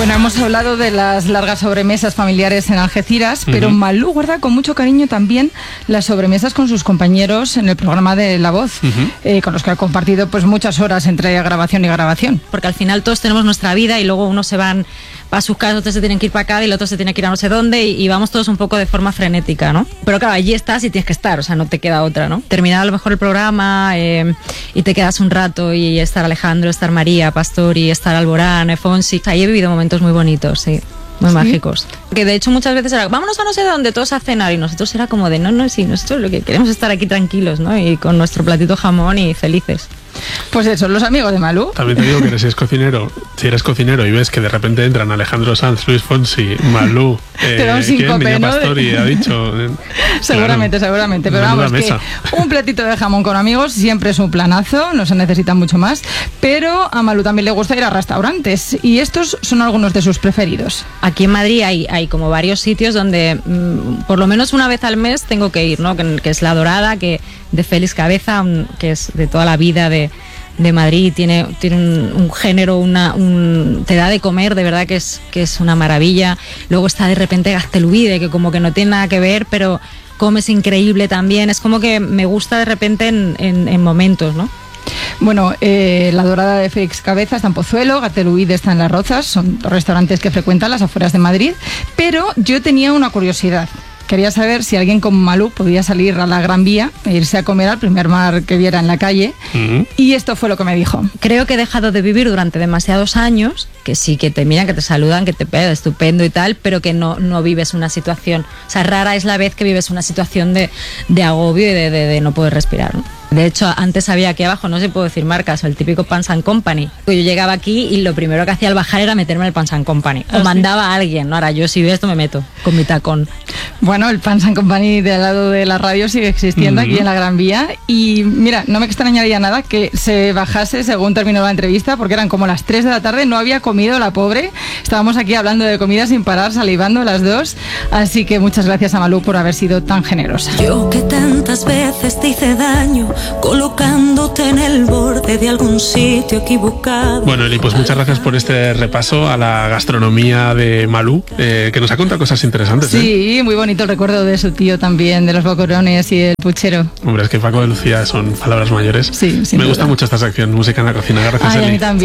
Bueno, hemos hablado de las largas sobremesas familiares en Algeciras, pero Malú guarda con mucho cariño también las sobremesas con sus compañeros en el programa de La Voz, con los que ha compartido pues muchas horas entre grabación y grabación. Porque al final todos tenemos nuestra vida y luego unos se van a sus casas, otros se tienen que ir para acá y el otro se tiene que ir a no sé dónde y vamos todos un poco de forma frenética, ¿no? Pero claro, allí estás y tienes que estar, o sea, no te queda otra, ¿no? Terminar a lo mejor el programa y te quedas un rato y estar Alejandro, estar María, Pastori, estar Alborán, Fonsi. Ahí he vivido momentos muy bonitos, sí. Muy mágicos. Que de hecho muchas veces era, vámonos a no sé dónde, todos a cenar, y nosotros era como de, no, sí, nosotros lo que queremos es estar aquí tranquilos, ¿no? Y con nuestro platito jamón y felices. Pues eso, los amigos de Malú. También te digo que si eres cocinero y ves que de repente entran Alejandro Sanz, Luis Fonsi, Malú, te da un síncope, ¿no? Pastori ha dicho. Seguramente, pero vamos, que un platito de jamón con amigos siempre es un planazo, no se necesita mucho más, pero a Malú también le gusta ir a restaurantes y estos son algunos de sus preferidos. Aquí en Madrid hay como varios sitios donde por lo menos una vez al mes tengo que ir, ¿no? Que es La Dorada, que de Félix Cabeza, que es de toda la vida de Madrid, tiene un género, te da de comer, de verdad que es una maravilla. Luego está de repente Gazteluide, que como que no tiene nada que ver, pero comes increíble también. Es como que me gusta de repente en momentos, ¿no? Bueno, La Dorada de Félix Cabeza está en Pozuelo, Gazteluide está en Las Rozas, son restaurantes que frecuentan las afueras de Madrid, pero yo tenía una curiosidad. Quería saber si alguien como Malú podía salir a la Gran Vía e irse a comer al primer mar que viera en la calle. Y esto fue lo que me dijo. Creo que he dejado de vivir durante demasiados años, que sí, que te miran, que te saludan, que te pegan estupendo y tal, pero que no vives una situación. O sea, rara es la vez que vives una situación de agobio y de no poder respirar, ¿no? De hecho, antes había aquí abajo, no sé si puedo decir marcas, el típico Pans & Company. Yo llegaba aquí y lo primero que hacía al bajar era meterme en el Pans & Company. O mandaba a alguien, ¿no? Ahora yo si veo esto me meto con mi tacón. Bueno, el Pans & Company de al lado de la radio sigue existiendo aquí en la Gran Vía. Y mira, no me extrañaría nada que se bajase según terminó la entrevista, porque eran como las 3 de la tarde, no había comido la pobre. Estábamos aquí hablando de comida sin parar, salivando las dos. Así que muchas gracias a Malú por haber sido tan generosa. Yo que tantas veces te hice daño, colocándote en el borde de algún sitio equivocado. Bueno, Eli, pues muchas gracias por este repaso a la gastronomía de Malú, que nos ha contado cosas interesantes. Sí, muy bonito el recuerdo de su tío también, de los boquerones y el puchero. Hombre, es que Paco de Lucía son palabras mayores. Sí, me gusta mucho esta sección, música en la cocina. Gracias, Eli. A mí también.